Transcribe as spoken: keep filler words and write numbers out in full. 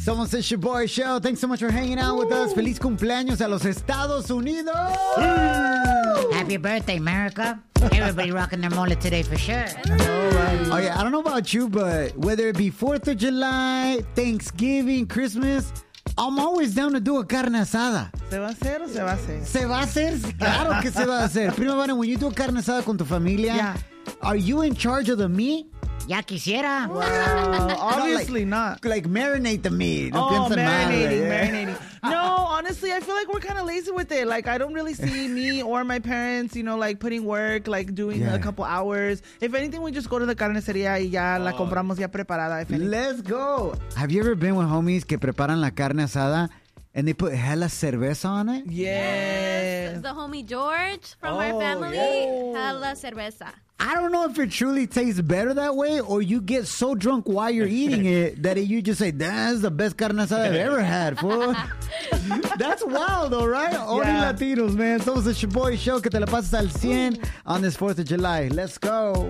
Somos el Shaboy Show. Thanks so much for hanging out with us. Feliz cumpleaños a los Estados Unidos. Happy birthday, America. Everybody rocking their mole today for sure. Oh, yeah. I don't know about you, but whether it be fourth of July, Thanksgiving, Christmas, I'm always down to do a carne asada. ¿Se va a hacer o se va a hacer? ¿Se va a hacer? Claro que se va a hacer. Prima Vane, when you do a carne asada con tu familia, Yeah. are you in charge of the meat? Ya quisiera. Wow, obviously like, not. Like marinate the meat. No Oh, piensen mal, marinating, eh. marinating. No, honestly, I feel like we're kind of lazy with it. Like, I don't really see me or my parents, you know, like putting work, like doing Yeah. a couple hours. If anything, we just go to the carnicería y ya la compramos ya preparada. If anything. Let's go. Have you ever been with homies que preparan la carne asada and they put hella cerveza on it? Yes. The homie George from Oh, our family, yeah. hella cerveza. I don't know if it truly tastes better that way or you get so drunk while you're eating it that you just say, that's the best carne asada I've ever had, fool. That's wild, though, right? Only Yeah. Latinos, man. Somos el Shaboy Show. Que te la pases al cien on this fourth of July. Let's go.